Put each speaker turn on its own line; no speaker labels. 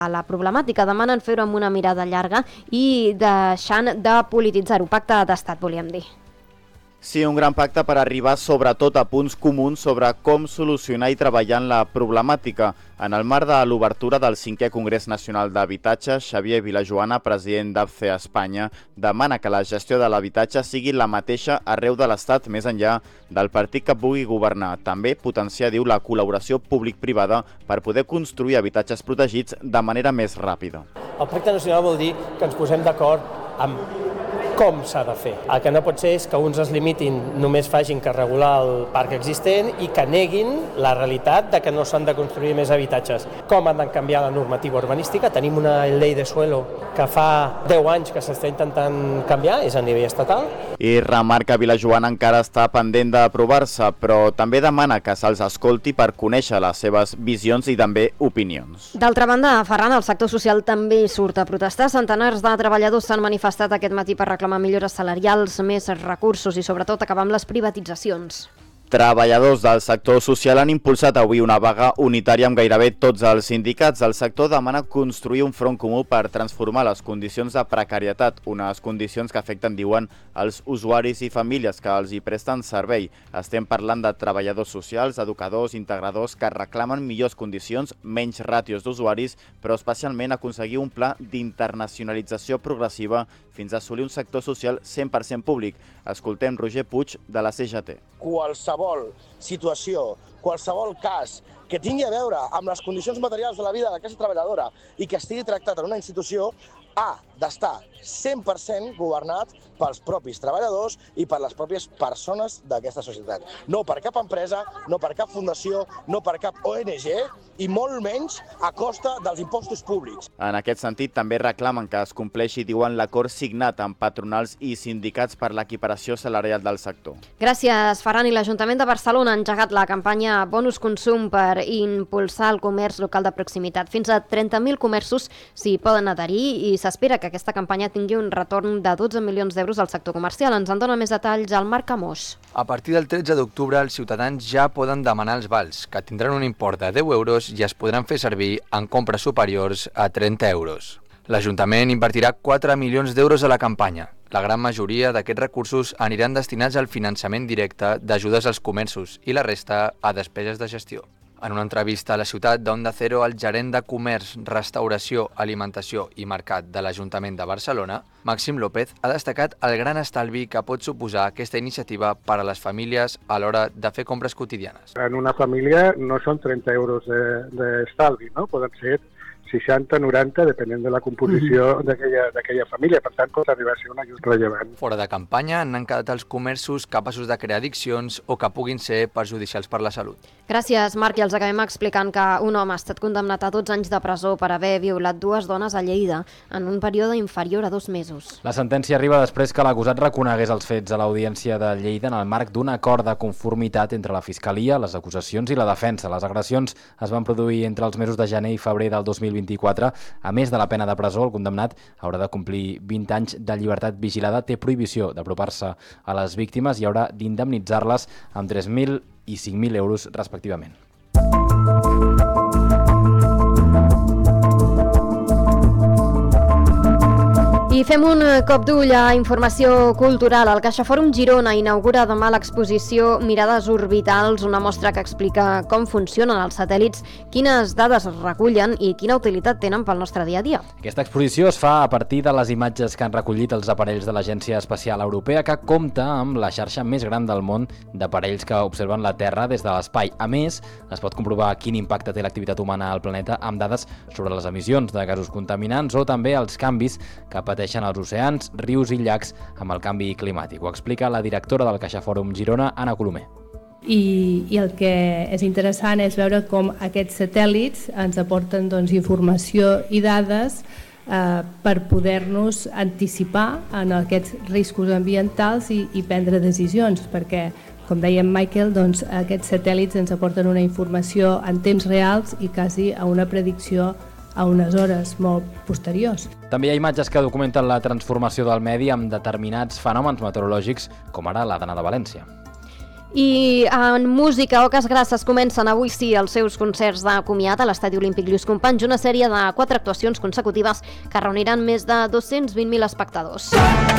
la problemàtica. Demanen fer-ho amb una mirada llarga i deixant de polititzar-ho. Pacte d'estat, volíem dir.
Sí, un gran pacte per arribar sobretot a punts comuns sobre com solucionar i treballar en la problemàtica. En el marc de l'obertura del 5è Congrés Nacional d'Habitatge, Xavier Vilajoana, president d'ABCE Espanya, demana que la gestió de l'habitatge sigui la mateixa arreu de l'Estat més enllà del partit que pugui governar. També potenciar, diu, la col·laboració públic-privada per poder construir habitatges protegits de manera més ràpida.
El pacte nacional vol dir que ens posem d'acord amb com s'ha de fer. El que no pot ser és que uns es limitin, només facin que regular el parc existent i que neguin la realitat de que no s'han de construir més habitatges. Com han de canviar la normativa urbanística? Tenim una llei de suelo que fa 10 anys que s'està intentant canviar, és a nivell estatal.
I remarca Vilajoana encara està pendent d'aprovar-se, però també demana que se'ls escolti per conèixer les seves visions i també opinions.
D'altra banda, a Ferran, el sector social també surt a protestar. Centenars de treballadors s'han manifestat aquest matí per reclamar millores salarials, més recursos i sobretot acabar amb les privatitzacions.
Treballadors del sector social han impulsat avui una vaga unitària amb gairebé tots els sindicats. El sector demana construir un front comú per transformar les condicions de precarietat, unes condicions que afecten, diuen, els usuaris i famílies que els hi presten servei. Estem parlant de treballadors socials, educadors, integradors que reclamen millors condicions, menys ràtios d'usuaris, però especialment aconseguir un pla d'internacionalització progressiva fins a assolir un sector social 100% públic. Escoltem Roger Puig, de la CGT.
Qualsevol situació, qualsevol cas que tingui a veure amb les condicions materials de la vida de la classe treballadora i que estigui tractat en una institució ha d'estar 100% governat pels propis treballadors i per les pròpies persones d'aquesta societat. No per cap empresa, no per cap fundació, no per cap ONG i molt menys a costa dels impostos públics.
En aquest sentit, també reclamen que es compleixi, diuen, l'acord signat amb patronals i sindicats per l'equiparació salarial del sector.
Gràcies, Ferran. I l'Ajuntament de Barcelona ha engegat la campanya Bonus Consum per impulsar el comerç local de proximitat. Fins a 30.000 comerços s'hi poden adherir i s'espera que aquesta campanya tingui un retorn de 12 milions d'euros al sector comercial. Ens en dona més detalls al Marc Camós.
A partir del 13 d'octubre, els ciutadans ja poden demanar els vals, que tindran un import de 10 euros i es podran fer servir en compres superiors a 30 euros. L'Ajuntament invertirà 4 milions d'euros a la campanya. La gran majoria d'aquests recursos aniran destinats al finançament directe d'ajudes als comerços i la resta a despeses de gestió. En una entrevista a la ciutat d'Onda Cero, el gerent de Comerç, Restauració, Alimentació i Mercat de l'Ajuntament de Barcelona, Màxim López, ha destacat el gran estalvi que pot suposar aquesta iniciativa per a les famílies a l'hora de fer compres quotidianes.
En una família no són 30 euros d'estalvi, no? Poden ser 60, 90, depenent de la composició d'aquella família. Per tant, pot arribar a ser un ajut rellevant.
Fora de campanya n'han quedat els comerços capaços de crear addiccions o que puguin ser perjudicials per la salut.
Gràcies, Marc. I els acabem explicant que un home ha estat condemnat a 12 anys de presó per haver violat 2 dones a Lleida en un període inferior a 2 mesos.
La sentència arriba després que l'acusat reconegués els fets a l'Audiència de Lleida en el marc d'un acord de conformitat entre la Fiscalia, les acusacions i la defensa. Les agressions es van produir entre els mesos de gener i febrer del 2024. A més de la pena de presó, el condemnat haurà de complir 20 anys de llibertat vigilada, té prohibició d'apropar-se a les víctimes i haurà d'indemnitzar-les amb 3.000 i 5.000 euros respectivament.
I fem un cop d'ull a informació cultural. El CaixaForum Girona inaugura demà l'exposició Mirades orbitals, una mostra que explica com funcionen els satèl·lits, quines dades es recullen i quina utilitat tenen pel nostre dia a dia.
Aquesta exposició es fa a partir de les imatges que han recollit els aparells de l'Agència Espacial Europea, que compta amb la xarxa més gran del món d'aparells que observen la Terra des de l'espai. A més, es pot comprovar quin impacte té l'activitat humana al planeta amb dades sobre les emissions de gasos contaminants o també els canvis que pateixen els oceans, rius i llacs amb el canvi climàtic. Ho explica la directora del CaixaForum Girona, Anna Colomer.
I el que és interessant és veure com aquests satèl·lits ens aporten informació i dades per poder-nos anticipar en aquests riscos ambientals i prendre decisions, perquè, com deia Michael, aquests satèl·lits ens aporten una informació en temps reals i quasi a una predicció a unes hores molt posteriors.
També hi ha imatges que documenten la transformació del medi amb determinats fenòmens meteorològics, com ara la dana de València.
I en música, Oques Grasses comencen avui sí els seus concerts de comiat a l'Estadi Olímpic Lluís Companys, una sèrie de 4 actuacions consecutives que reuniran més de 220.000 espectadors.